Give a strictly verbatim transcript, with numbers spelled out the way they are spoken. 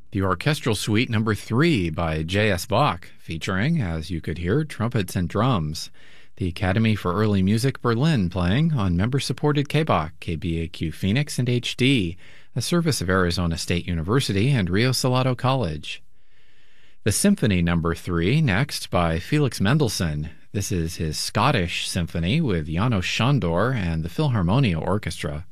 The Orchestral Suite Number three by J S. Bach, featuring, as you could hear, trumpets and drums. The Academy for Early Music Berlin playing on member-supported K B A Q, K B A Q Phoenix, and H D, a service of Arizona State University and Rio Salado College. The Symphony Number three next by Felix Mendelssohn. This is his Scottish symphony with János Sándor and the Philharmonia Orchestra.